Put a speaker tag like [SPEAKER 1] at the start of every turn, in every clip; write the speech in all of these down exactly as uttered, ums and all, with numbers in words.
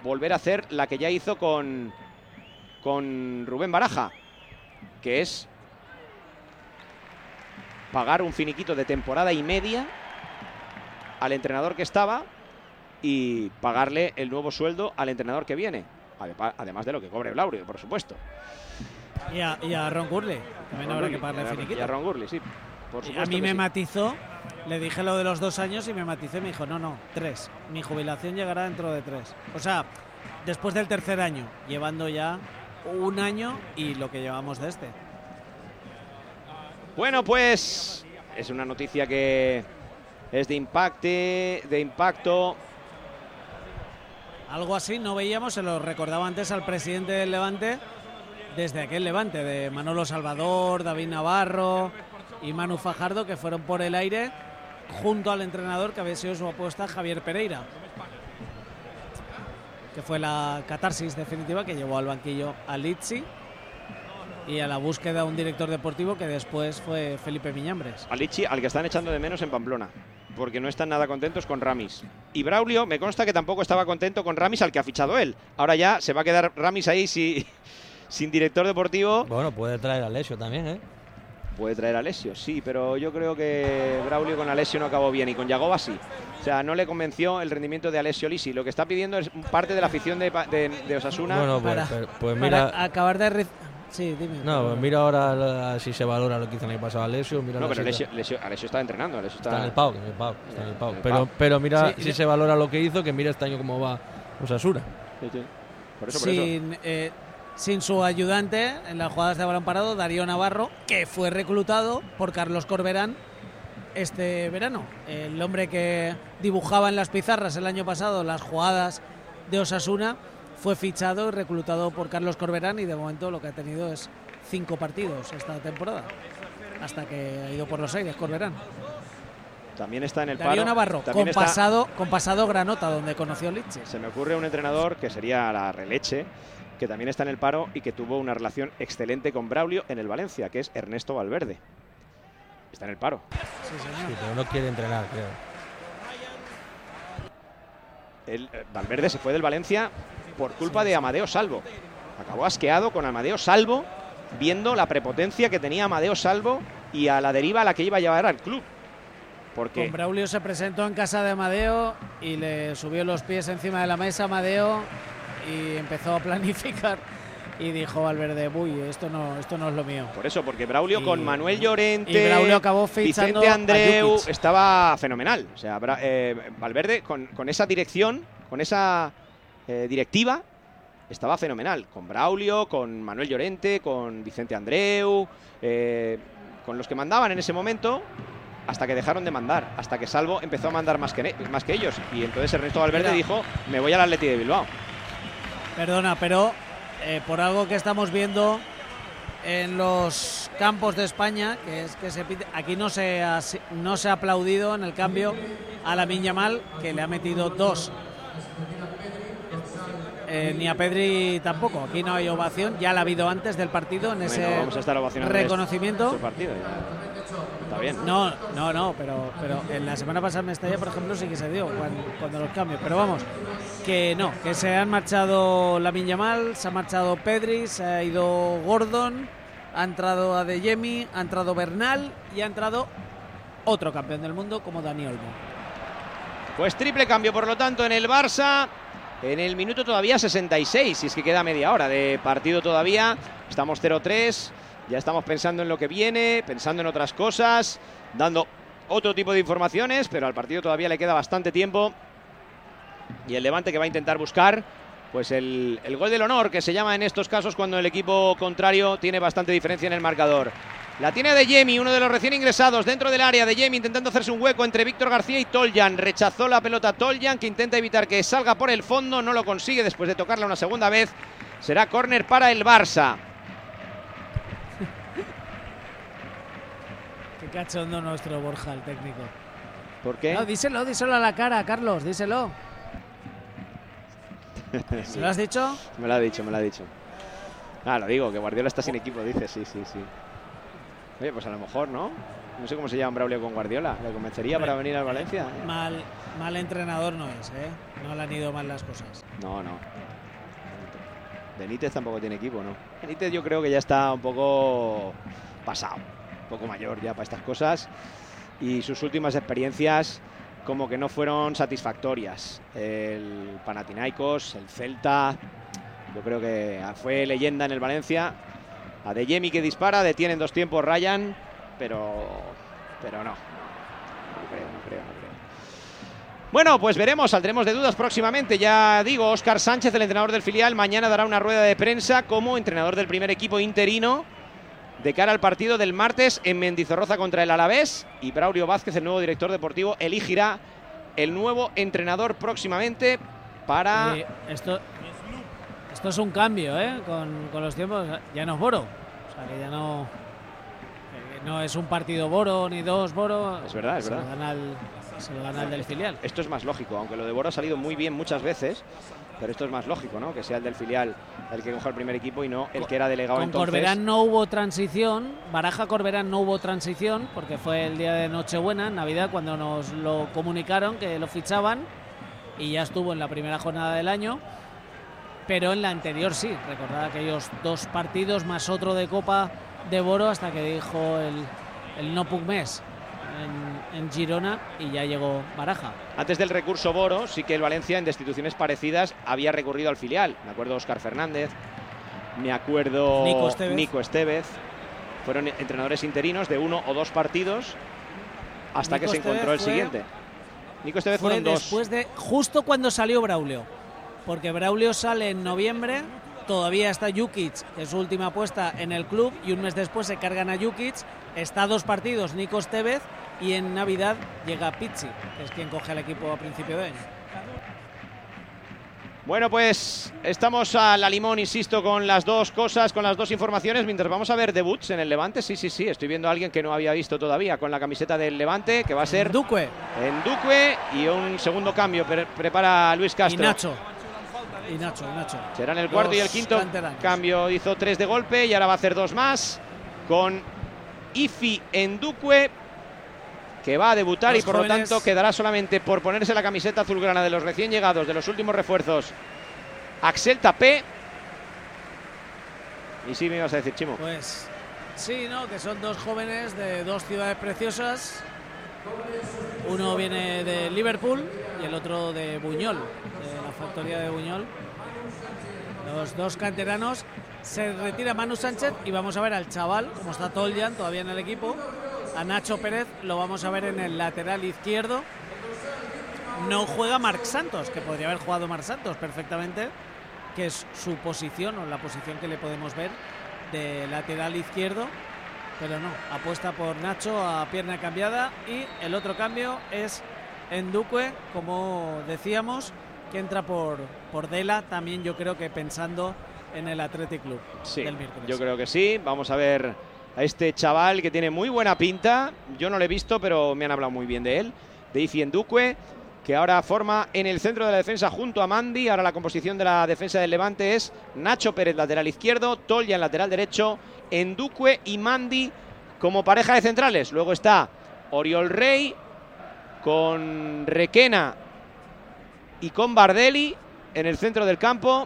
[SPEAKER 1] volver a hacer la que ya hizo con, con Rubén Baraja, que es pagar un finiquito de temporada y media al entrenador que estaba y pagarle el nuevo sueldo al entrenador que viene, además de lo que cobre Braulio, por supuesto.
[SPEAKER 2] Y a, y a Ron Gurley también habrá que pagarle el finiquito.
[SPEAKER 1] Y a Ron Gurley, sí, por supuesto.
[SPEAKER 2] A mí me
[SPEAKER 1] sí.
[SPEAKER 2] matizó, le dije lo de los dos años y me matizó y me dijo, no, no, tres. Mi jubilación llegará dentro de tres. O sea, después del tercer año, llevando ya un año y lo que llevamos de este.
[SPEAKER 1] Bueno, pues es una noticia que es de impacto, de impacto.
[SPEAKER 2] Algo así no veíamos, se lo recordaba antes al presidente del Levante, desde aquel Levante, de Manolo Salvador, David Navarro y Manu Fajardo, que fueron por el aire junto al entrenador que había sido su apuesta, Javier Pereira, que fue la catarsis definitiva que llevó al banquillo a Litsi y a la búsqueda de un director deportivo que después fue Felipe Miñambres.
[SPEAKER 1] A Litsi, al que están echando de menos en Pamplona, porque no están nada contentos con Ramis. Y Braulio me consta que tampoco estaba contento con Ramis, al que ha fichado él. Ahora ya se va a quedar Ramis ahí si, sin director deportivo.
[SPEAKER 3] Bueno, puede traer a Alessio también, ¿eh?
[SPEAKER 1] Puede traer a Alessio, sí, pero yo creo que Braulio con Alessio no acabó bien y con Yagoba sí. O sea, no le convenció el rendimiento de Alessio Lisi. Lo que está pidiendo es parte de la afición de, de, de Osasuna.
[SPEAKER 3] Bueno, pues,
[SPEAKER 2] para,
[SPEAKER 3] pues, pues mira,
[SPEAKER 2] para acabar de... Sí, dime.
[SPEAKER 3] No, pues mira ahora la, si se valora lo que hizo el año pasado Alessio. Mira
[SPEAKER 1] no, pero
[SPEAKER 3] Alessio,
[SPEAKER 1] Alessio, Alessio está entrenando. Alessio está...
[SPEAKER 3] está en el P A O, en el P A O, está en el P A O.
[SPEAKER 1] En el
[SPEAKER 3] Pero,
[SPEAKER 1] P A O.
[SPEAKER 3] pero mira
[SPEAKER 2] sí,
[SPEAKER 3] si
[SPEAKER 2] sí.
[SPEAKER 3] se valora lo que hizo, que mira este año cómo va Osasuna.
[SPEAKER 1] Sí, sí. Por eso, por
[SPEAKER 2] sin,
[SPEAKER 1] eso.
[SPEAKER 2] Eh, sin su ayudante en las jugadas de balón parado, Darío Navarro, que fue reclutado por Carlos Corberán este verano. El hombre que dibujaba en las pizarras el año pasado las jugadas de Osasuna fue fichado y reclutado por Carlos Corberán y de momento lo que ha tenido es cinco partidos esta temporada, hasta que ha ido por los aires Corberán.
[SPEAKER 1] También está en el
[SPEAKER 2] Darío
[SPEAKER 1] paro.
[SPEAKER 2] Navarro, con
[SPEAKER 1] está...
[SPEAKER 2] pasado, con pasado Granota, donde conoció Litchi.
[SPEAKER 1] Se me ocurre un entrenador que sería la releche, que también está en el paro y que tuvo una relación excelente con Braulio en el Valencia, que es Ernesto Valverde. Está en el paro.
[SPEAKER 2] Sí, señor.
[SPEAKER 3] Sí, pero no quiere entrenar, creo.
[SPEAKER 1] El, eh, Valverde se fue del Valencia por culpa de Amadeo Salvo. Acabó asqueado con Amadeo Salvo, viendo la prepotencia que tenía Amadeo Salvo y a la deriva a la que iba a llevar al club. Porque
[SPEAKER 2] Con Braulio se presentó en casa de Amadeo y le subió los pies encima de la mesa a Amadeo y empezó a planificar y dijo Valverde, uy, esto no, esto no es lo mío.
[SPEAKER 1] Por eso, porque Braulio
[SPEAKER 2] y,
[SPEAKER 1] con Manuel Llorente,
[SPEAKER 2] y Braulio acabó fichando
[SPEAKER 1] Vicente Andreu,
[SPEAKER 2] a
[SPEAKER 1] estaba fenomenal. O sea, Bra eh, Valverde con, con esa dirección, con esa eh, directiva, estaba fenomenal. Con Braulio, con Manuel Llorente, con Vicente Andreu, eh, con los que mandaban en ese momento, hasta que dejaron de mandar, hasta que Salvo empezó a mandar más que, más que ellos. Y entonces Ernesto Valverde
[SPEAKER 2] Mira,
[SPEAKER 1] dijo, me voy al Atleti de Bilbao.
[SPEAKER 2] Perdona, pero eh, por algo que estamos viendo en los campos de España, que es que se pide, aquí no se ha, no se ha aplaudido en el cambio a Lamine Yamal, que le ha metido dos. Eh, ni a Pedri tampoco. Aquí no hay ovación, ya la ha habido antes del partido en
[SPEAKER 1] Bueno,
[SPEAKER 2] ese
[SPEAKER 1] vamos a estar ovacionando
[SPEAKER 2] reconocimiento.
[SPEAKER 1] este partido, ya. Está bien.
[SPEAKER 2] No, no, no, pero, pero en la semana pasada en Mestalla, por ejemplo, sí que se dio cuando, cuando los cambios. Pero vamos, que no, que se han marchado Lamine Yamal, se ha marchado Pedri, se ha ido Gordon, ha entrado Adeyemi, ha entrado Bernal y ha entrado otro campeón del mundo como Dani Olmo.
[SPEAKER 1] Pues triple cambio, por lo tanto, en el Barça, en el minuto todavía sesenta y seis, si es que queda media hora de partido todavía. Estamos cero tres, ya estamos pensando en lo que viene, pensando en otras cosas, dando otro tipo de informaciones, pero al partido todavía le queda bastante tiempo. Y el Levante que va a intentar buscar pues el, el gol del honor, que se llama en estos casos cuando el equipo contrario tiene bastante diferencia en el marcador. La tiene Adeyemi, uno de los recién ingresados dentro del área. Adeyemi intentando hacerse un hueco entre Víctor García y Toljan. Rechazó la pelota Toljan, que intenta evitar que salga por el fondo. No lo consigue después de tocarla una segunda vez. Será córner para el Barça.
[SPEAKER 2] Qué cachondo nuestro Borja, el técnico.
[SPEAKER 1] ¿Por qué?
[SPEAKER 2] No, díselo, díselo a la cara, Carlos, díselo. ¿Se lo has dicho?
[SPEAKER 1] Me lo ha dicho, me lo ha dicho. Ah, lo digo, que Guardiola está sin equipo, dice, sí, sí, sí. Oye, pues a lo mejor, ¿no? No sé cómo se llama Braulio con Guardiola. ¿Le convencería para venir al Valencia?
[SPEAKER 2] Mal, mal entrenador no es, ¿eh? no le han ido mal las cosas.
[SPEAKER 1] No, no. Benítez tampoco tiene equipo, ¿no? Benítez yo creo que ya está un poco pasado, un poco mayor ya para estas cosas. Y sus últimas experiencias como que no fueron satisfactorias. El Panathinaikos, el Celta, yo creo que fue leyenda en el Valencia. Adeyemi que dispara, detiene en dos tiempos Ryan, pero, pero no. No creo, no creo, no creo. Bueno, pues veremos, saldremos de dudas próximamente. Ya digo, Óscar Sánchez, el entrenador del filial, mañana dará una rueda de prensa como entrenador del primer equipo interino de cara al partido del martes en Mendizorroza contra el Alavés. Y Braulio Vázquez, el nuevo director deportivo, elegirá el nuevo entrenador próximamente para...
[SPEAKER 2] Y esto, esto es un cambio, ¿eh? Con, con los tiempos. Ya no es Boro. O sea, que ya no... Que no es un partido Boro ni dos Boro.
[SPEAKER 1] Es verdad, es
[SPEAKER 2] se
[SPEAKER 1] verdad.
[SPEAKER 2] Lo gana el, se lo gana el del filial.
[SPEAKER 1] Esto es más lógico, aunque lo de Boro ha salido muy bien muchas veces. Pero esto es más lógico, ¿no? Que sea el del filial el que coja el primer equipo y no el que era delegado
[SPEAKER 2] Con
[SPEAKER 1] entonces.
[SPEAKER 2] Corberán no hubo transición, Baraja-Corberán no hubo transición, porque fue el día de Nochebuena, Navidad, cuando nos lo comunicaron que lo fichaban y ya estuvo en la primera jornada del año. Pero en la anterior sí, recordad aquellos dos partidos más otro de Copa de Boro hasta que dijo el, el no puc més en, en Girona y ya llegó Baraja.
[SPEAKER 1] Antes del recurso Boro, sí que el Valencia en destituciones parecidas había recurrido al filial. Me acuerdo Óscar Fernández, me acuerdo
[SPEAKER 2] Nico Estevez.
[SPEAKER 1] Nico Estevez. Fueron entrenadores interinos de uno o dos partidos hasta
[SPEAKER 2] Nico
[SPEAKER 1] que se encontró el
[SPEAKER 2] Estevez fue-
[SPEAKER 1] siguiente. Nico Estevez
[SPEAKER 2] Fue
[SPEAKER 1] fueron dos.
[SPEAKER 2] después de, justo cuando salió Braulio, porque Braulio sale en noviembre, todavía está Jukic, que es su última apuesta en el club, y un mes después se cargan a Jukic, está dos partidos Nico Estevez, y en Navidad llega Pizzi, que es quien coge al equipo a principio de año.
[SPEAKER 1] Bueno, pues estamos a la limón, insisto, con las dos cosas, con las dos informaciones, mientras vamos a ver debuts en el Levante. Sí, sí, sí, estoy viendo a alguien que no había visto todavía con la camiseta del Levante, que va a ser
[SPEAKER 2] Duque
[SPEAKER 1] en Duque, y un segundo cambio pre- prepara Luis
[SPEAKER 2] y
[SPEAKER 1] Castro.
[SPEAKER 2] Nacho. Y Nacho, Nacho.
[SPEAKER 1] Serán el cuarto
[SPEAKER 2] Dos
[SPEAKER 1] y el quinto
[SPEAKER 2] canteranos.
[SPEAKER 1] cambio. Hizo tres de golpe y ahora va a hacer dos más con Ifi en Duque, que va a debutar
[SPEAKER 2] Dos
[SPEAKER 1] y por
[SPEAKER 2] jóvenes.
[SPEAKER 1] lo tanto quedará solamente por ponerse la camiseta azulgrana de los recién llegados, de los últimos refuerzos, Axel Tapé. Y sí, me ibas a decir, Chimo.
[SPEAKER 2] Pues sí, ¿no? Que son dos jóvenes de dos ciudades preciosas. Uno viene de Liverpool y el otro de Buñol, de la factoría de Buñol. Los dos canteranos. Se retira Manu Sánchez y vamos a ver al chaval, como está Toljan todavía en el equipo. A Nacho Pérez lo vamos a ver en el lateral izquierdo. No juega Marc Santos, que podría haber jugado Marc Santos perfectamente, que es su posición o la posición que le podemos ver de lateral izquierdo, pero no, apuesta por Nacho a pierna cambiada. Y el otro cambio es en Duque, como decíamos, que entra por, por Dela, también yo creo que pensando en el Athletic Club
[SPEAKER 1] Sí,
[SPEAKER 2] del miércoles.
[SPEAKER 1] yo creo que sí. Vamos a ver a este chaval que tiene muy buena pinta. Yo no lo he visto, pero me han hablado muy bien de él. De Ifi Duque, que ahora forma en el centro de la defensa junto a Mandi. Ahora la composición de la defensa del Levante es Nacho Pérez, lateral izquierdo, Toljan, lateral derecho, Enduque y Mandi como pareja de centrales. Luego está Oriol Rey con Requena y con Bardelli en el centro del campo.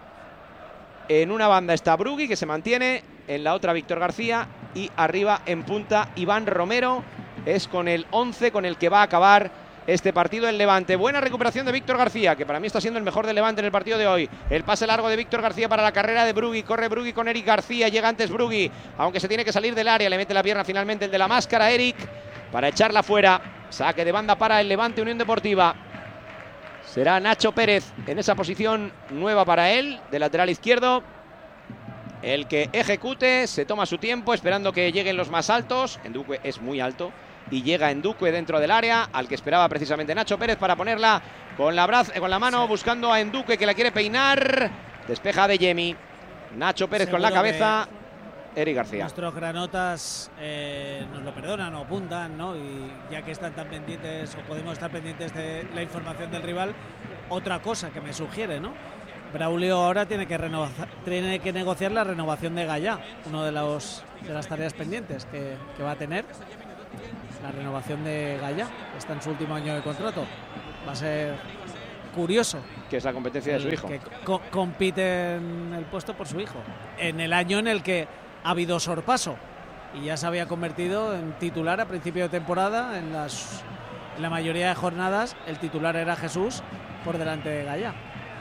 [SPEAKER 1] En una banda está Brugui, que se mantiene, en la otra Víctor García, y arriba en punta Iván Romero. Es con el once con el que va a acabar este partido el Levante. Buena recuperación de Víctor García, que para mí está siendo el mejor del Levante en el partido de hoy. El pase largo de Víctor García para la carrera de Brugui. Corre Brugui con Eric García, llega antes Brugui, aunque se tiene que salir del área. Le mete la pierna finalmente el de la máscara, Eric, para echarla fuera. Saque de banda para el Levante Unión Deportiva. Será Nacho Pérez en esa posición nueva para él, de lateral izquierdo, el que ejecute. Se toma su tiempo esperando que lleguen los más altos. Enduque es muy alto y llega Enduque dentro del área, al que esperaba precisamente Nacho Pérez para ponerla con la, braza, con la mano, sí, buscando a Enduque, que la quiere peinar. Despeja de Yemi. Nacho Pérez
[SPEAKER 2] Seguro
[SPEAKER 1] con la cabeza. Eric García.
[SPEAKER 2] Nuestros granotas eh, nos lo perdonan o apuntan, ¿no? Y ya que están tan pendientes o podemos estar pendientes de la información del rival, otra cosa que me sugiere, ¿no? Braulio ahora tiene que renovar, tiene que negociar la renovación de Gallá, uno de los de las tareas pendientes que, que va a tener. La renovación de Gallá, está en su último año de contrato. Va a ser curioso.
[SPEAKER 1] Que es la competencia de su hijo.
[SPEAKER 2] Que co compite en el puesto por su hijo. En el año en el que ha habido sorpaso y ya se había convertido en titular a principio de temporada. En, las, en la mayoría de jornadas el titular era Jesús por delante de Gaya.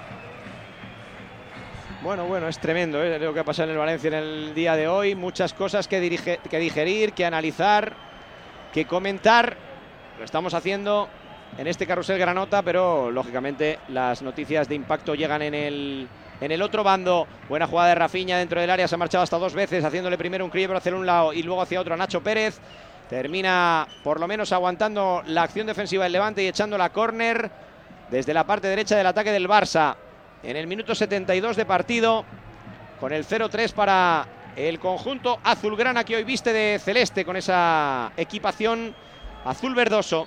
[SPEAKER 1] Bueno, bueno, es tremendo ¿eh? Lo que ha pasado en el Valencia en el día de hoy. Muchas cosas que, dirige, que digerir, que analizar, que comentar. Lo estamos haciendo en este carrusel Granota, pero lógicamente las noticias de impacto llegan en el, en el otro bando. Buena jugada de Rafinha dentro del área, se ha marchado hasta dos veces, haciéndole primero un criebro hacia un lado y luego hacia otro a Nacho Pérez. Termina por lo menos aguantando la acción defensiva del Levante y echando la córner desde la parte derecha del ataque del Barça. En el minuto setenta y dos de partido, con el cero tres para el conjunto azulgrana, que hoy viste de celeste con esa equipación azul verdoso.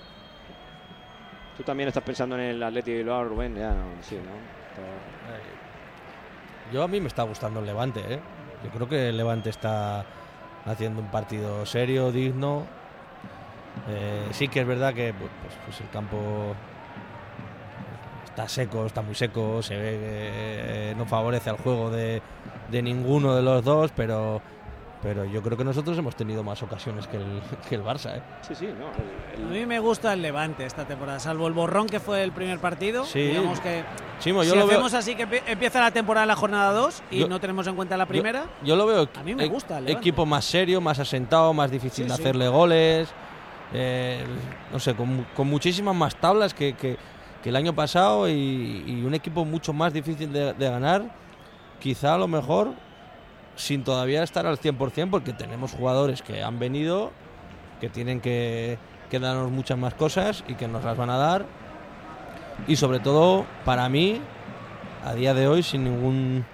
[SPEAKER 1] Tú también estás pensando en el Athletic de Bilbao, Rubén, ya no, sí, ¿no? Pero...
[SPEAKER 3] Yo a mí me está gustando el Levante, ¿eh? Yo creo que el Levante está haciendo un partido serio, digno. Eh, sí que es verdad que pues, pues el campo está seco, está muy seco, se ve que eh, no favorece al juego de, de ninguno de los dos, pero pero yo creo que nosotros hemos tenido más ocasiones que el, que el Barça, ¿eh?
[SPEAKER 1] Sí, sí, no. El, el...
[SPEAKER 2] A mí me gusta el Levante esta temporada, salvo el borrón que fue el primer partido.
[SPEAKER 3] Sí.
[SPEAKER 2] Digamos que
[SPEAKER 3] Chimo, yo
[SPEAKER 2] si
[SPEAKER 3] lo
[SPEAKER 2] hacemos
[SPEAKER 3] veo...
[SPEAKER 2] así que empieza la temporada en la jornada dos y
[SPEAKER 3] yo,
[SPEAKER 2] no tenemos en cuenta la primera,
[SPEAKER 3] yo, yo lo veo.
[SPEAKER 2] A mí me gusta el Levante.
[SPEAKER 3] Equipo más serio, más asentado, más difícil
[SPEAKER 2] sí,
[SPEAKER 3] de
[SPEAKER 2] sí.
[SPEAKER 3] hacerle goles. Eh, no sé, con, con muchísimas más tablas que, que, que el año pasado y, y un equipo mucho más difícil de, de ganar. Quizá a lo mejor sin todavía estar al cien por cien, porque tenemos jugadores que han venido, que tienen que, que darnos muchas más cosas y que nos las van a dar. Y sobre todo, para mí, a día de hoy, sin ningún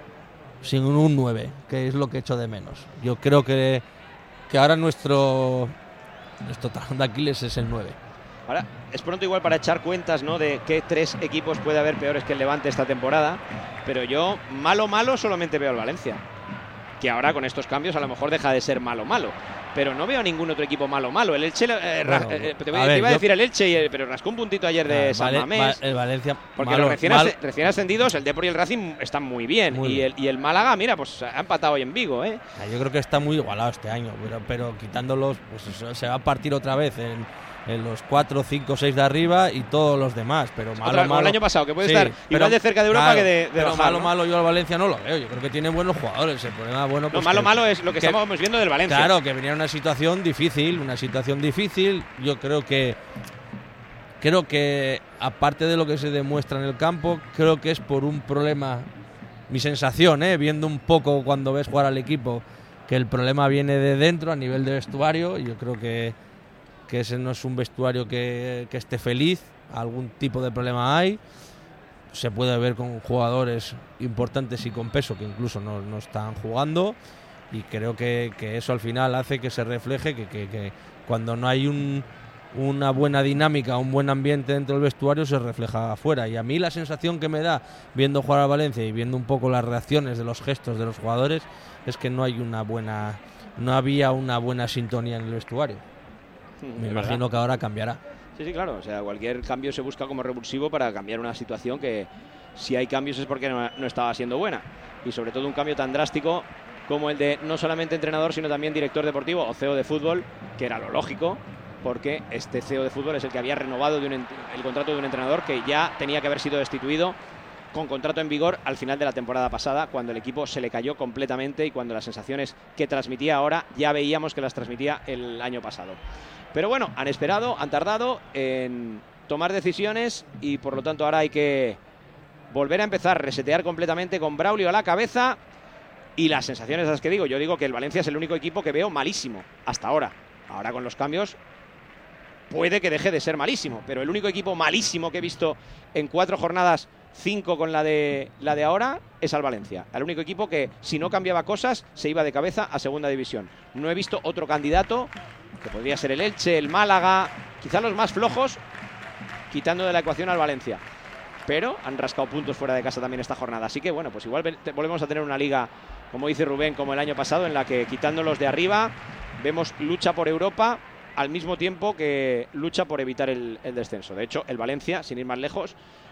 [SPEAKER 3] sin un nueve, que es lo que echo de menos. Yo creo que, que ahora nuestro, nuestro talón de Aquiles es el nueve.
[SPEAKER 1] Ahora, es pronto igual para echar cuentas, ¿no?, de qué tres equipos puede haber peores que el Levante esta temporada, pero yo, malo, malo, solamente veo al Valencia, que ahora con estos cambios a lo mejor deja de ser malo, malo, pero no veo a ningún otro equipo malo, malo. El Elche, eh, bueno, eh, te, voy, a ver, te iba a decir yo, el Elche, pero rascó un puntito ayer de ah, San Mamés.
[SPEAKER 3] Vale, el Valencia,
[SPEAKER 1] porque
[SPEAKER 3] malo,
[SPEAKER 1] los recién,
[SPEAKER 3] malo.
[SPEAKER 1] recién ascendidos, el Depor y el Racing, están muy bien,
[SPEAKER 3] muy
[SPEAKER 1] y,
[SPEAKER 3] bien.
[SPEAKER 1] El, y el Málaga, mira, pues ha empatado hoy en Vigo, ¿eh?
[SPEAKER 3] Yo creo que está muy igualado este año, pero, pero quitándolos, pues se va a partir otra vez en... en los cuatro, cinco, seis de arriba y todos los demás, pero malo,
[SPEAKER 1] Otra,
[SPEAKER 3] malo.
[SPEAKER 1] el año pasado, que puede
[SPEAKER 3] sí,
[SPEAKER 1] estar igual de cerca de Europa
[SPEAKER 3] claro,
[SPEAKER 1] que de, de
[SPEAKER 3] pero
[SPEAKER 1] bajar,
[SPEAKER 3] malo,
[SPEAKER 1] ¿no?
[SPEAKER 3] malo yo al Valencia no lo veo. Yo creo que tiene buenos jugadores. El problema, bueno, pues
[SPEAKER 1] no, malo,
[SPEAKER 3] que,
[SPEAKER 1] malo es lo que, que estamos viendo del Valencia.
[SPEAKER 3] Claro, que venía una situación difícil, una situación difícil. Yo creo que creo que aparte de lo que se demuestra en el campo, creo que es por un problema, mi sensación, ¿eh? Viendo un poco cuando ves jugar al equipo, que el problema viene de dentro a nivel de vestuario. Yo creo que que ese no es un vestuario que, que esté feliz, algún tipo de problema hay, se puede ver con jugadores importantes y con peso que incluso no, no están jugando, y creo que, que eso al final hace que se refleje que, que, que cuando no hay un, una buena dinámica, un buen ambiente dentro del vestuario, se refleja afuera. Y a mí la sensación que me da viendo jugar a Valencia y viendo un poco las reacciones de los gestos de los jugadores es que no hay una buena, no había una buena sintonía en el vestuario. Me
[SPEAKER 1] es
[SPEAKER 3] imagino
[SPEAKER 1] verdad.
[SPEAKER 3] que ahora cambiará.
[SPEAKER 1] Sí, sí, claro. O sea, cualquier cambio se busca como revulsivo para cambiar una situación que, si hay cambios, es porque no, no estaba siendo buena. Y sobre todo un cambio tan drástico como el de no solamente entrenador, sino también director deportivo o C E O de fútbol, que era lo lógico, porque este C E O de fútbol es el que había renovado de un, el contrato de un entrenador que ya tenía que haber sido destituido con contrato en vigor al final de la temporada pasada, cuando el equipo se le cayó completamente y cuando las sensaciones que transmitía ahora ya veíamos que las transmitía el año pasado. Pero bueno, han esperado, han tardado en tomar decisiones y por lo tanto ahora hay que volver a empezar, resetear completamente con Braulio a la cabeza. Y las sensaciones las que digo, yo digo que el Valencia es el único equipo que veo malísimo hasta ahora. Ahora con los cambios puede que deje de ser malísimo, pero el único equipo malísimo que he visto en cuatro jornadas, cinco con la de, la de ahora, es al Valencia. El único equipo que, si no cambiaba cosas, se iba de cabeza a segunda división. No he visto otro candidato, que podría ser el Elche, el Málaga, quizá los más flojos, quitando de la ecuación al Valencia. Pero han rascado puntos fuera de casa también esta jornada. Así que bueno, pues igual volvemos a tener una liga, como dice Rubén, como el año pasado, en la que quitando los de arriba, vemos lucha por Europa al mismo tiempo que lucha por evitar el, el descenso. De hecho, el Valencia, sin ir más lejos,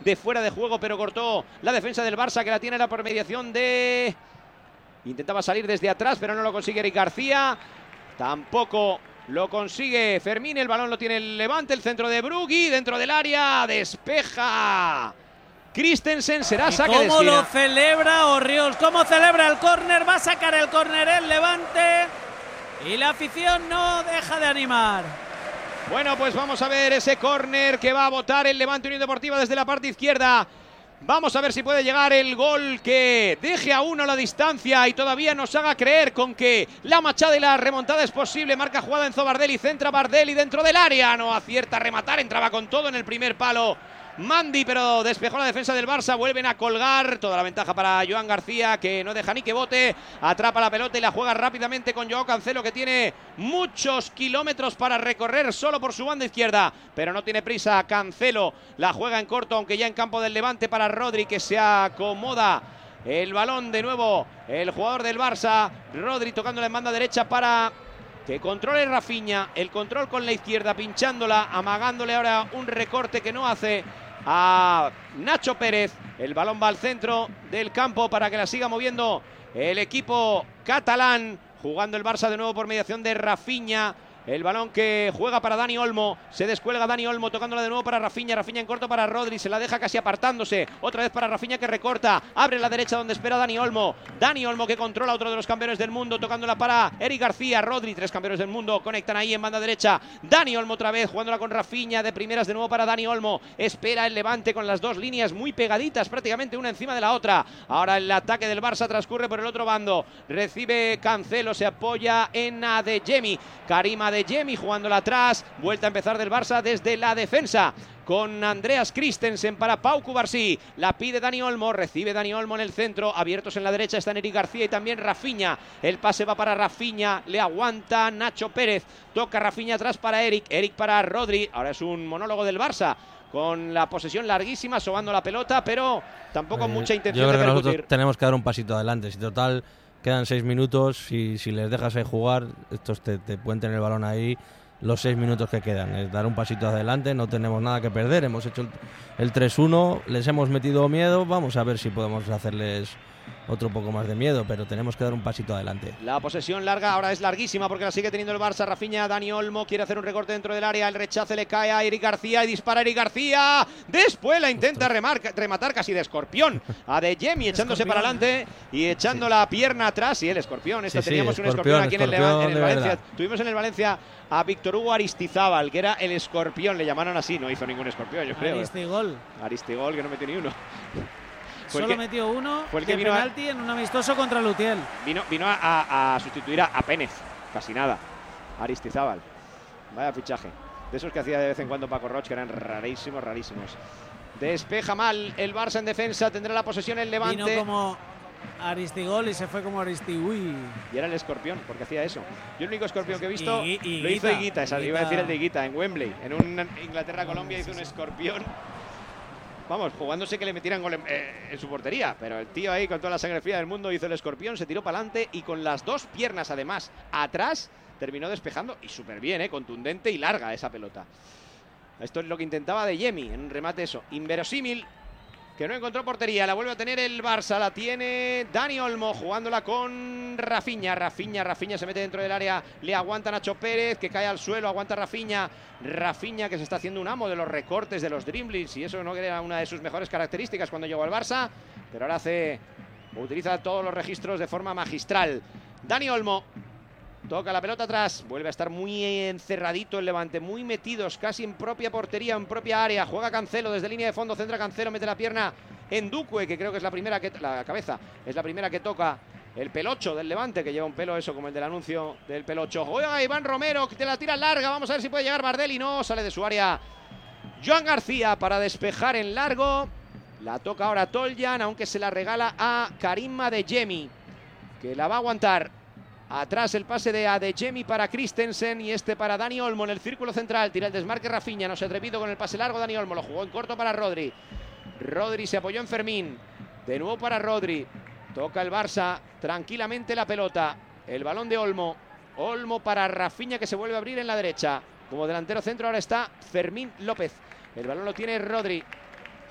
[SPEAKER 1] de fuera de juego, pero cortó la defensa del Barça, que la tiene la por mediación de... Intentaba salir desde atrás, pero no lo consigue Eric García. Tampoco lo consigue Fermín. El balón lo tiene el Levante, el centro de Brugui, dentro del área, despeja Christensen, será saque de esquina.
[SPEAKER 2] ¿Cómo lo celebra Orriols? ¿Cómo celebra el córner? Va a sacar el córner el Levante y la afición no deja de animar.
[SPEAKER 1] Bueno, pues vamos a ver ese córner que va a botar el Levante Unión Deportiva desde la parte izquierda. Vamos a ver si puede llegar el gol que deje a uno la distancia y todavía nos haga creer con que la machada y la remontada es posible. Marca jugada Enzo Bardelli, centra Bardelli dentro del área. No acierta a rematar, entraba con todo en el primer palo Mandi, pero despejó la defensa del Barça. Vuelven a colgar, toda la ventaja para Joan García, que no deja ni que bote. Atrapa la pelota y la juega rápidamente con Joao Cancelo, que tiene muchos kilómetros para recorrer solo por su banda izquierda, pero no tiene prisa. Cancelo la juega en corto, aunque ya en campo del Levante, para Rodri, que se acomoda el balón de nuevo el jugador del Barça. Rodri tocándola en banda derecha para que controle Rafinha. El control con la izquierda, pinchándola, amagándole ahora un recorte que no hace a Nacho Pérez. El balón va al centro del campo para que la siga moviendo el equipo catalán, jugando el Barça de nuevo por mediación de Rafinha. El balón que juega para Dani Olmo, se descuelga Dani Olmo tocándola de nuevo para Rafinha, Rafinha en corto para Rodri, se la deja casi apartándose, otra vez para Rafinha que recorta, abre la derecha donde espera Dani Olmo, Dani Olmo que controla, otro de los campeones del mundo, tocándola para Eric García, Rodri, tres campeones del mundo, conectan ahí en banda derecha, Dani Olmo otra vez, jugándola con Rafinha, de primeras de nuevo para Dani Olmo, espera el Levante con las dos líneas muy pegaditas, prácticamente una encima de la otra. Ahora el ataque del Barça transcurre por el otro bando, recibe Cancelo, se apoya en Adeyemi, Karim Adeyemi jugándola atrás, vuelta a empezar del Barça desde la defensa con Andreas Christensen para Pau Cubarsí, la pide Dani Olmo, recibe Dani Olmo en el centro, abiertos en la derecha están Eric García y también Rafinha, el pase va para Rafinha, le aguanta Nacho Pérez, toca Rafinha atrás para Eric, Eric para Rodri, ahora es un monólogo del Barça con la posesión larguísima, sobando la pelota, pero tampoco eh, mucha intención
[SPEAKER 3] yo creo
[SPEAKER 1] de
[SPEAKER 3] que
[SPEAKER 1] percutir.
[SPEAKER 3] Nosotros tenemos que dar un pasito adelante, si total quedan seis minutos y si les dejas ahí jugar, estos te, te pueden tener el balón ahí los seis minutos que quedan. Es dar un pasito adelante, no tenemos nada que perder. Hemos hecho el, el tres uno, les hemos metido miedo. Vamos a ver si podemos hacerles otro poco más de miedo, pero tenemos que dar un pasito adelante.
[SPEAKER 1] La posesión larga ahora es larguísima porque la sigue teniendo el Barça. Rafinha, Dani Olmo quiere hacer un recorte dentro del área, el rechace le cae a Eric García y dispara Eric García, después la intenta remarca, rematar casi de escorpión a Adeyemi, echándose para adelante y echando sí. la pierna atrás. Y el escorpión, esta sí, teníamos sí, un escorpión, escorpión aquí escorpión, en el, en el Valencia, tuvimos en el Valencia a Víctor Hugo Aristizábal, que era el escorpión, le llamaron así, no hizo ningún escorpión, yo creo.
[SPEAKER 2] Aristigol.
[SPEAKER 1] Aristigol, que no metió ni uno.
[SPEAKER 2] Solo que, metió uno
[SPEAKER 1] fue el que
[SPEAKER 2] de
[SPEAKER 1] vino
[SPEAKER 2] penalti a, en un amistoso contra Lutiel.
[SPEAKER 1] Vino, vino a, a, a sustituir a, a Pénez, casi nada. Aristizábal. Vaya fichaje. De esos que hacía de vez en cuando Paco Roch, que eran rarísimos, rarísimos. Despeja mal el Barça en defensa, tendrá la posesión el Levante.
[SPEAKER 2] Vino como Aristigol y se fue como Aristigui.
[SPEAKER 1] Y era el escorpión, porque hacía eso. Yo el único escorpión que he visto
[SPEAKER 2] y, y,
[SPEAKER 1] lo hizo Higuita,
[SPEAKER 2] Higuita.
[SPEAKER 1] Iba a decir el de Higuita, en Wembley. En un Inglaterra-Colombia hizo un escorpión. Vamos, jugándose que le metieran gol en, eh, en su portería, pero el tío ahí con toda la sangre fría del mundo hizo el escorpión, se tiró para adelante y con las dos piernas además atrás terminó despejando y súper bien, eh, contundente y larga esa pelota. Esto es lo que intentaba Adeyemi en un remate eso, inverosímil, que no encontró portería, la vuelve a tener el Barça, la tiene Dani Olmo jugándola con Rafinha, Rafinha, Rafinha se mete dentro del área, le aguanta Nacho Pérez, que cae al suelo, aguanta Rafinha, Rafinha que se está haciendo un amo de los recortes, de los dribblings, y eso no era una de sus mejores características cuando llegó al Barça, pero ahora hace, utiliza todos los registros de forma magistral. Dani Olmo toca la pelota atrás, vuelve a estar muy encerradito el Levante, muy metidos casi en propia portería, en propia área. Juega Cancelo desde línea de fondo, centra Cancelo, mete la pierna en Duque, que creo que es la primera que, la cabeza, es la primera que toca el pelocho del Levante, que lleva un pelo eso como el del anuncio del pelocho. Juega Iván Romero, que te la tira larga, vamos a ver si puede llegar Bardelli, no, sale de su área Joan García para despejar en largo. La toca ahora Toljan, aunque se la regala a Karim Adeyemi, que la va a aguantar. Atrás el pase de Adeyemi para Christensen y este para Dani Olmo en el círculo central. Tira el desmarque Rafinha, no se ha atrevido con el pase largo Dani Olmo. Lo jugó en corto para Rodri. Rodri se apoyó en Fermín. De nuevo para Rodri. Toca el Barça tranquilamente la pelota. El balón de Olmo. Olmo para Rafinha que se vuelve a abrir en la derecha. Como delantero centro ahora está Fermín López. El balón lo tiene Rodri.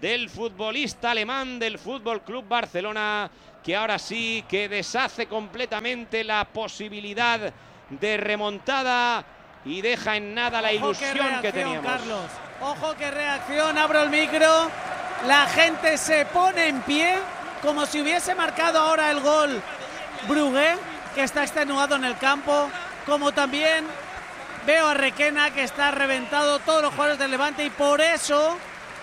[SPEAKER 1] del futbolista alemán del Fútbol Club Barcelona, que ahora sí que deshace completamente la posibilidad de remontada y deja en nada la ilusión que teníamos.
[SPEAKER 2] Carlos, ojo qué reacción, abro el micro, la gente se pone en pie como si hubiese marcado ahora el gol Brugué, que está extenuado en el campo, como también veo a Requena, que está reventado, todos los jugadores del Levante, y por eso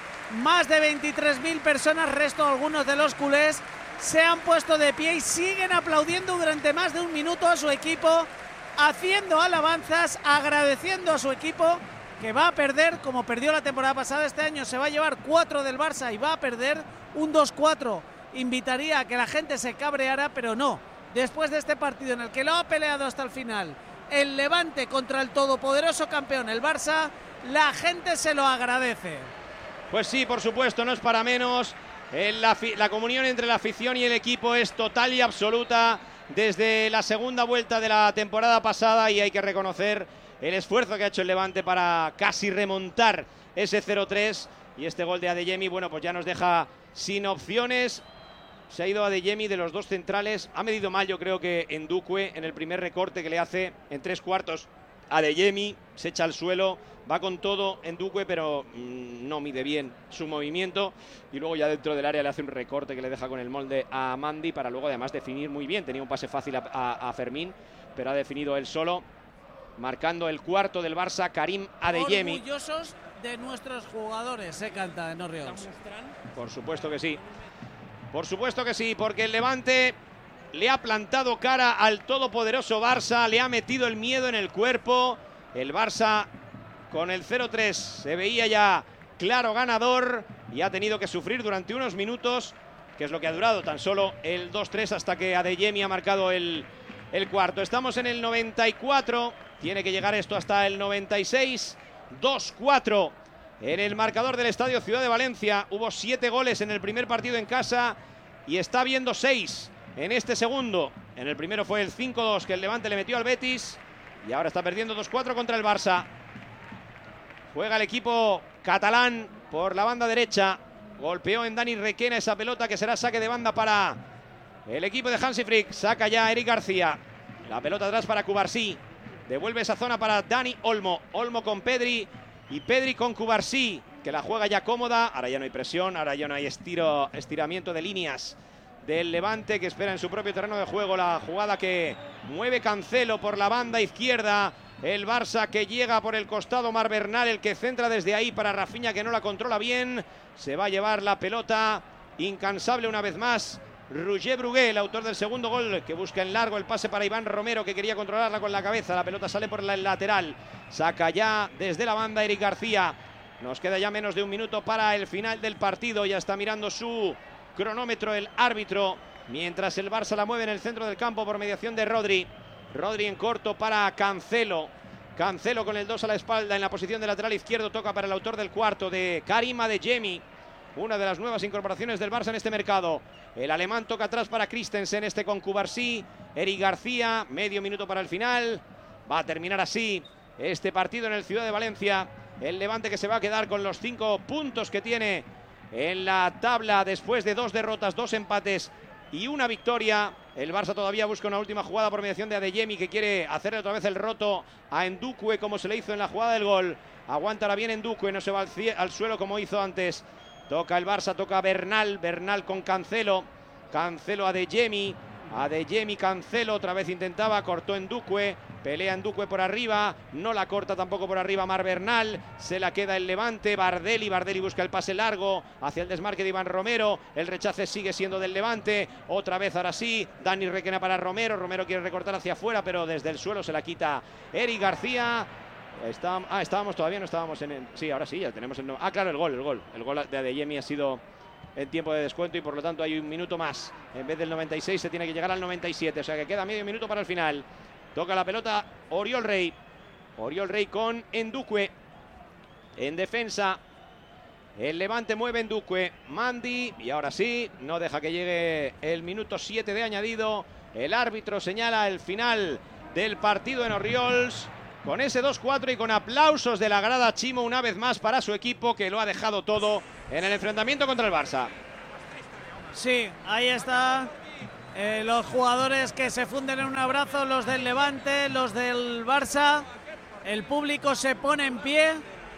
[SPEAKER 2] más de veintitrés mil personas, resto algunos de los culés, se han puesto de pie y siguen aplaudiendo durante más de un minuto a su equipo, haciendo alabanzas, agradeciendo a su equipo, que va a perder como perdió la temporada pasada. Este año se va a llevar cuatro del Barça y va a perder un dos cuatro. Invitaría a que la gente se cabreara, pero no. Después de este partido en el que lo ha peleado hasta el final el Levante contra el todopoderoso campeón, el Barça, la gente se lo agradece.
[SPEAKER 1] Pues sí, por supuesto, no es para menos. La, la comunión entre la afición y el equipo es total y absoluta desde la segunda vuelta de la temporada pasada, y hay que reconocer el esfuerzo que ha hecho el Levante para casi remontar ese cero tres, y este gol de Adeyemi, bueno, pues ya nos deja sin opciones. Se ha ido Adeyemi de los dos centrales, ha medido mal yo creo que Ndukwe en el primer recorte que le hace en tres cuartos. Adeyemi se echa al suelo, va con todo Ndukwe, pero mmm, no mide bien su movimiento, y luego ya dentro del área le hace un recorte que le deja con el molde a Mandi para luego además definir muy bien. Tenía un pase fácil a, a, a Fermín, pero ha definido él solo, marcando el cuarto del Barça, Karim Adeyemi.
[SPEAKER 2] Orgullosos de nuestros jugadores, se canta en Orriols.
[SPEAKER 1] Por supuesto que sí, por supuesto que sí, porque el Levante le ha plantado cara al todopoderoso Barça, le ha metido el miedo en el cuerpo. El Barça con el cero tres se veía ya claro ganador y ha tenido que sufrir durante unos minutos, que es lo que ha durado tan solo el dos tres, hasta que Adeyemi ha marcado el, el cuarto. Estamos en el noventa y cuatro, tiene que llegar esto hasta el noventa y seis. dos cuatro en el marcador del Estadio Ciudad de Valencia. Hubo siete goles en el primer partido en casa y está viendo seis en este segundo. En el primero fue el cinco dos que el Levante le metió al Betis, y ahora está perdiendo dos cuatro contra el Barça. Juega el equipo catalán por la banda derecha. Golpeó en Dani Requena esa pelota, que será saque de banda para el equipo de Hansi Flick. Saca ya Eric García. La pelota atrás para Cubarsí. Devuelve esa zona para Dani Olmo. Olmo con Pedri y Pedri con Cubarsí, que la juega ya cómoda. Ahora ya no hay presión, ahora ya no hay estiro, estiramiento de líneas del Levante, que espera en su propio terreno de juego la jugada que mueve Cancelo por la banda izquierda. El Barça que llega por el costado, Mar Bernal, el que centra desde ahí para Rafinha, que no la controla bien. Se va a llevar la pelota, incansable una vez más, Roger Brugué, el autor del segundo gol, que busca en largo el pase para Iván Romero, que quería controlarla con la cabeza. La pelota sale por el lateral, saca ya desde la banda Eric García. Nos queda ya menos de un minuto para el final del partido. Ya está mirando su cronómetro el árbitro, mientras el Barça la mueve en el centro del campo por mediación de Rodri. Rodri en corto para Cancelo. Cancelo con el dos a la espalda en la posición de lateral izquierdo. Toca para el autor del cuarto, de Karim Adeyemi, una de las nuevas incorporaciones del Barça en este mercado. El alemán toca atrás para Christensen, este con Cubarsí. Eric García, medio minuto para el final. Va a terminar así este partido en el Ciudad de Valencia. El Levante, que se va a quedar con los cinco puntos que tiene en la tabla después de dos derrotas, dos empates y una victoria. El Barça todavía busca una última jugada por mediación de Adeyemi, que quiere hacerle otra vez el roto a Ndukwe, como se le hizo en la jugada del gol. Aguántala bien Ndukwe, no se va al, al suelo como hizo antes. Toca el Barça, toca Bernal, Bernal con Cancelo, Cancelo Adeyemi, Adeyemi Cancelo, otra vez intentaba, cortó Ndukwe, pelea Ndukwe por arriba, no la corta tampoco por arriba Mar Bernal, se la queda el Levante. Bardelli, Bardelli busca el pase largo hacia el desmarque de Iván Romero, el rechace sigue siendo del Levante, otra vez ahora sí, Dani Requena para Romero, Romero quiere recortar hacia afuera, pero desde el suelo se la quita Eric García. Está, ah, estábamos todavía, no estábamos en el, sí, ahora sí, ya tenemos el, ah, claro, el gol, el gol, el gol de Adeyemi ha sido en tiempo de descuento y por lo tanto hay un minuto más. En vez del noventa y seis se tiene que llegar al noventa y siete, o sea que queda medio minuto para el final. Toca la pelota Oriol Rey, Oriol Rey con Ndukwe en defensa. El Levante mueve Ndukwe, Mandi, y ahora sí, no deja que llegue el minuto siete de añadido. El árbitro señala el final del partido en Orriols, con ese dos cuatro y con aplausos de la grada Chimo una vez más para su equipo, que lo ha dejado todo en el enfrentamiento contra el Barça.
[SPEAKER 2] Sí, ahí está. Eh, los jugadores que se funden en un abrazo, los del Levante, los del Barça. El público se pone en pie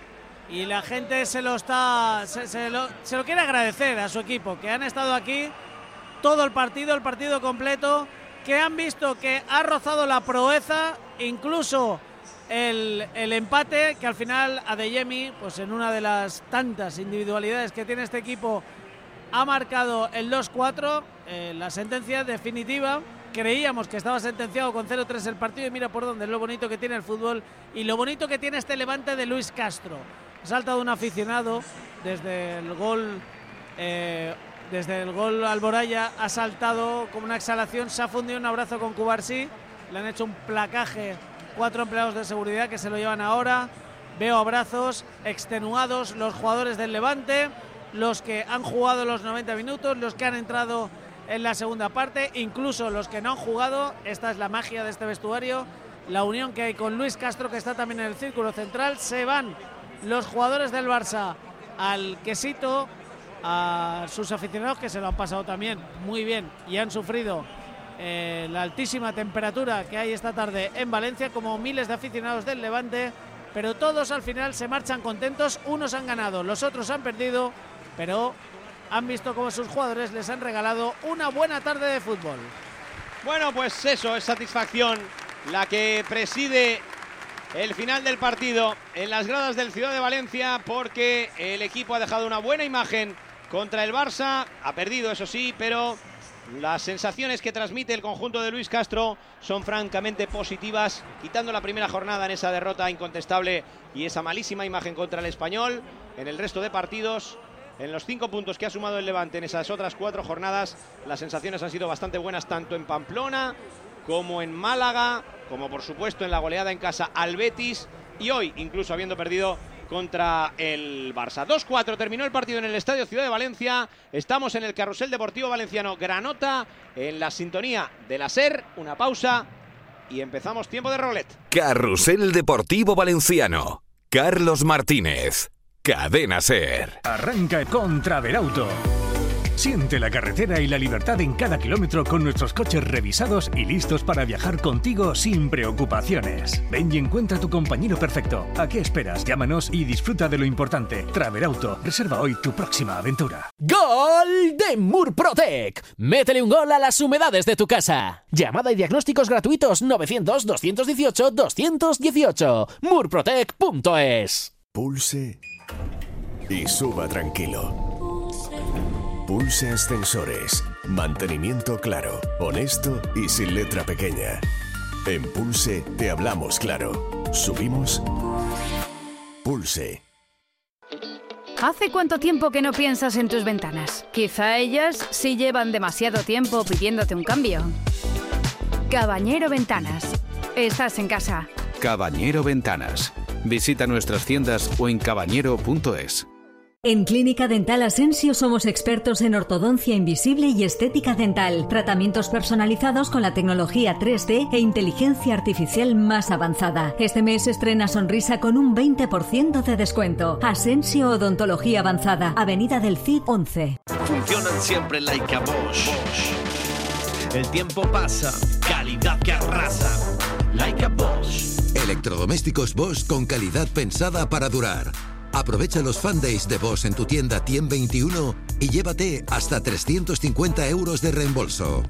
[SPEAKER 2] y la gente se lo está se, se, lo, se lo quiere agradecer a su equipo, que han estado aquí todo el partido, el partido completo, que han visto que ha rozado la proeza, incluso el, el empate, que al final Adeyemi, pues en una de las tantas individualidades que tiene este equipo, ha marcado el dos cuatro, eh, la sentencia definitiva. Creíamos que estaba sentenciado con cero tres el partido y mira por dónde, es lo bonito que tiene el fútbol y lo bonito que tiene este Levante de Luis Castro. Ha saltado un aficionado desde el gol, eh, desde el gol Alboraya, ha saltado como una exhalación, se ha fundido un abrazo con Cubarsí, le han hecho un placaje cuatro empleados de seguridad que se lo llevan ahora. Veo abrazos extenuados, los jugadores del Levante, los que han jugado los noventa minutos, los que han entrado en la segunda parte, incluso los que no han jugado. Esta es la magia de este vestuario, la unión que hay con Luis Castro, que está también en el círculo central. Se van los jugadores del Barça al quesito, a sus aficionados, que se lo han pasado también muy bien y han sufrido eh, la altísima temperatura que hay esta tarde en Valencia, como miles de aficionados del Levante, pero todos al final se marchan contentos. Unos han ganado, los otros han perdido, pero han visto cómo sus jugadores les han regalado una buena tarde de fútbol.
[SPEAKER 1] Bueno, pues eso, es satisfacción la que preside el final del partido en las gradas del Ciudad de Valencia, porque el equipo ha dejado una buena imagen contra el Barça. Ha perdido, eso sí, pero las sensaciones que transmite el conjunto de Luis Castro son francamente positivas, quitando la primera jornada en esa derrota incontestable y esa malísima imagen contra el Español. En el resto de partidos, en los cinco puntos que ha sumado el Levante en esas otras cuatro jornadas, las sensaciones han sido bastante buenas, tanto en Pamplona como en Málaga, como por supuesto en la goleada en casa al Betis, y hoy incluso habiendo perdido contra el Barça. dos cuatro terminó el partido en el Estadio Ciudad de Valencia. Estamos en el Carrusel Deportivo Valenciano Granota, en la sintonía de la SER. Una pausa y empezamos tiempo de roulette.
[SPEAKER 4] Carrusel Deportivo Valenciano. Carlos Martínez. Cadena SER.
[SPEAKER 5] Arranca con Traverauto. Siente la carretera y la libertad en cada kilómetro con nuestros coches revisados y listos para viajar contigo sin preocupaciones. Ven y encuentra tu compañero perfecto. ¿A qué esperas? Llámanos y disfruta de lo importante. Traverauto. Reserva hoy tu próxima aventura.
[SPEAKER 6] ¡Gol de Murprotec! Métele un gol a las humedades de tu casa. Llamada y diagnósticos gratuitos novecientos, doscientos dieciocho, doscientos dieciocho. murprotec punto es.
[SPEAKER 7] Pulse y suba tranquilo. Pulse Ascensores. Mantenimiento claro, honesto y sin letra pequeña. En Pulse te hablamos claro. ¿Subimos? Pulse.
[SPEAKER 8] ¿Hace cuánto tiempo que no piensas en tus ventanas? Quizá ellas sí llevan demasiado tiempo pidiéndote un cambio. Cabañero Ventanas. Estás en casa.
[SPEAKER 9] Cabañero Ventanas. Visita nuestras tiendas o en cabañero punto es.
[SPEAKER 10] En Clínica Dental Asensio somos expertos en ortodoncia invisible y estética dental. Tratamientos personalizados con la tecnología tres D e inteligencia artificial más avanzada. Este mes estrena sonrisa con un veinte por ciento de descuento. Asensio Odontología Avanzada, Avenida del Cid once.
[SPEAKER 11] Funcionan siempre like a Bosch. Bosch. El tiempo pasa, calidad que arrasa. Like a Bosch.
[SPEAKER 12] Electrodomésticos Bosch con calidad pensada para durar. Aprovecha los Fan Days de Bosch en tu tienda Tiem veintiuno y llévate hasta trescientos cincuenta euros de reembolso.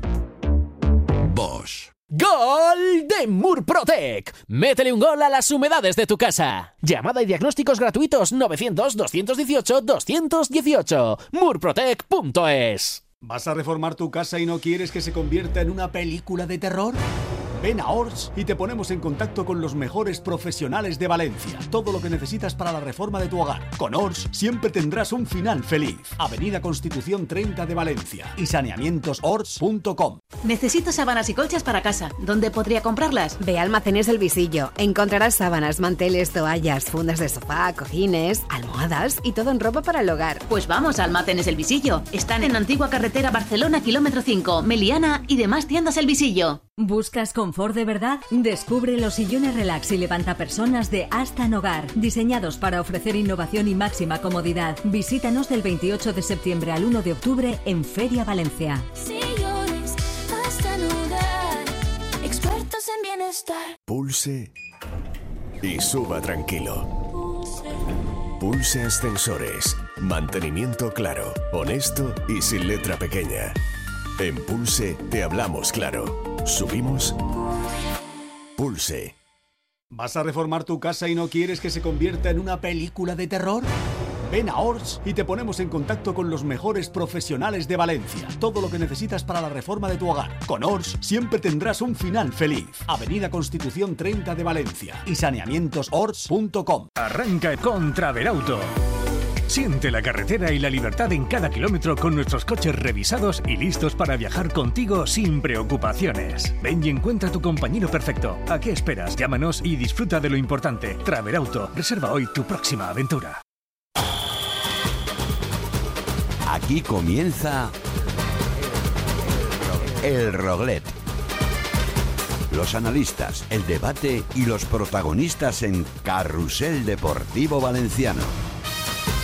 [SPEAKER 12] Bosch.
[SPEAKER 6] ¡Gol de Murprotec! Métele un gol a las humedades de tu casa. Llamada y diagnósticos gratuitos novecientos, doscientos dieciocho, doscientos dieciocho. murprotec punto es.
[SPEAKER 13] ¿Vas a reformar tu casa y no quieres que se convierta en una película de terror? Ven a Ors y te ponemos en contacto con los mejores profesionales de Valencia. Todo lo que necesitas para la reforma de tu hogar. Con Ors siempre tendrás un final feliz. Avenida Constitución treinta de Valencia y saneamientos ors punto com.
[SPEAKER 14] Necesito sábanas y colchas para casa. ¿Dónde podría comprarlas?
[SPEAKER 15] Ve a Almacenes El Visillo. Encontrarás sábanas, manteles, toallas, fundas de sofá, cojines, almohadas y todo en ropa para el hogar.
[SPEAKER 14] Pues vamos a Almacenes El Visillo. Están en Antigua Carretera Barcelona, kilómetro cinco, Meliana y demás tiendas El Visillo.
[SPEAKER 10] ¿Buscas confort de verdad? Descubre los sillones relax y levantapersonas de Astan Hogar, diseñados para ofrecer innovación y máxima comodidad. Visítanos del veintiocho de septiembre al uno de octubre en Feria Valencia.
[SPEAKER 16] Sillones Astan Hogar, expertos en bienestar.
[SPEAKER 7] Pulse y suba tranquilo. Pulse Ascensores. Mantenimiento claro, honesto y sin letra pequeña. En Pulse te hablamos claro. Subimos. Pulse.
[SPEAKER 13] ¿Vas a reformar tu casa y no quieres que se convierta en una película de terror? Ven a Ors y te ponemos en contacto con los mejores profesionales de Valencia. Todo lo que necesitas para la reforma de tu hogar. Con Ors siempre tendrás un final feliz. Avenida Constitución treinta de Valencia y saneamientos ors punto com.
[SPEAKER 5] Arranca con Travelauto. Siente la carretera y la libertad en cada kilómetro con nuestros coches revisados y listos para viajar contigo sin preocupaciones. Ven y encuentra tu compañero perfecto. ¿A qué esperas? Llámanos y disfruta de lo importante. Travelauto. Reserva hoy tu próxima aventura.
[SPEAKER 17] Aquí comienza El Roglet. Los analistas, el debate y los protagonistas en Carrusel Deportivo Valenciano.